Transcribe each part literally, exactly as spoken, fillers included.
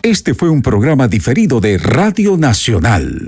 Este fue un programa diferido de Radio Nacional.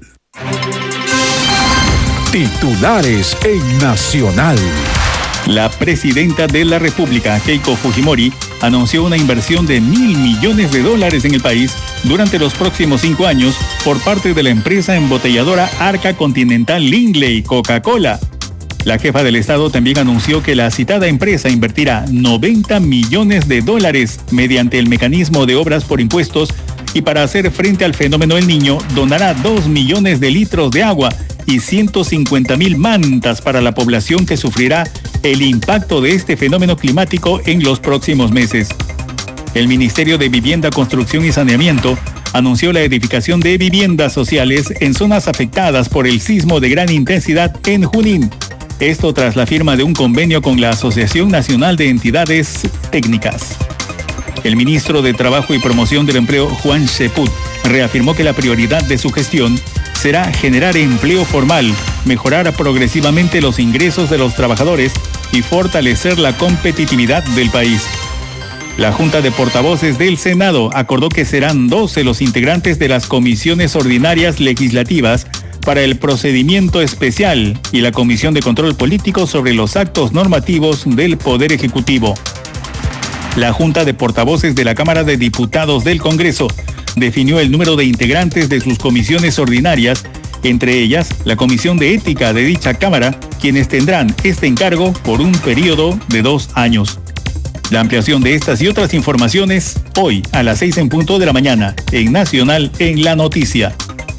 Titulares en Nacional. La presidenta de la República, Keiko Fujimori, anunció una inversión de mil millones de dólares en el país durante los próximos cinco años por parte de la empresa embotelladora Arca Continental Lindley Coca-Cola. La jefa del Estado también anunció que la citada empresa invertirá noventa millones de dólares mediante el mecanismo de obras por impuestos y para hacer frente al fenómeno del Niño donará dos millones de litros de agua y ciento cincuenta mil mantas para la población que sufrirá el impacto de este fenómeno climático en los próximos meses. El Ministerio de Vivienda, Construcción y Saneamiento anunció la edificación de viviendas sociales en zonas afectadas por el sismo de gran intensidad en Junín. Esto tras la firma de un convenio con la Asociación Nacional de Entidades Técnicas. El ministro de Trabajo y Promoción del Empleo, Juan Cheput, reafirmó que la prioridad de su gestión será generar empleo formal, mejorar progresivamente los ingresos de los trabajadores y fortalecer la competitividad del país. La Junta de Portavoces del Senado acordó que serán doce los integrantes de las comisiones ordinarias legislativas para el procedimiento especial y la Comisión de Control Político sobre los actos normativos del Poder Ejecutivo. La Junta de Portavoces de la Cámara de Diputados del Congreso definió el número de integrantes de sus comisiones ordinarias, entre ellas la Comisión de Ética de dicha Cámara, quienes tendrán este encargo por un periodo de dos años. La ampliación de estas y otras informaciones hoy a las seis en punto de la mañana en Nacional en la Noticia.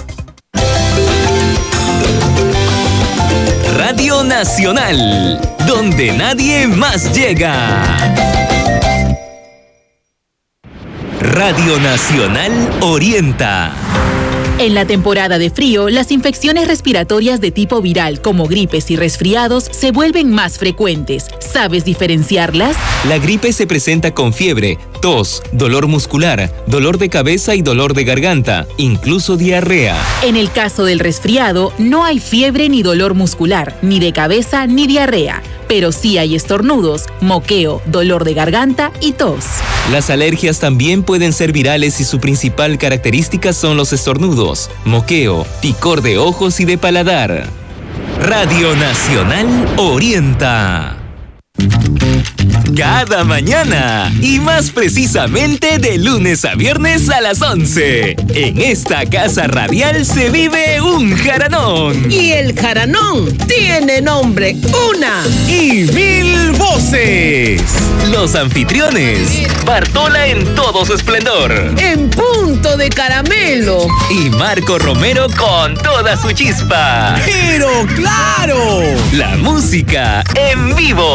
Radio Nacional, donde nadie más llega. Radio Nacional orienta. En la temporada de frío, las infecciones respiratorias de tipo viral, como gripes y resfriados, se vuelven más frecuentes. ¿Sabes diferenciarlas? La gripe se presenta con fiebre, tos, dolor muscular, dolor de cabeza y dolor de garganta, incluso diarrea. En el caso del resfriado, no hay fiebre ni dolor muscular, ni de cabeza ni diarrea, pero sí hay estornudos, moqueo, dolor de garganta y tos. Las alergias también pueden ser virales y su principal característica son los estornudos, moqueo, picor de ojos y de paladar. Radio Nacional orienta. Cada mañana, y más precisamente de lunes a viernes a las once. En esta casa radial se vive un jaranón. Y el jaranón tiene nombre, una y mil voces. Los anfitriones, Bartola en todo su esplendor. En punto de caramelo. Y Marco Romero con toda su chispa. ¡Pero claro! La música en vivo.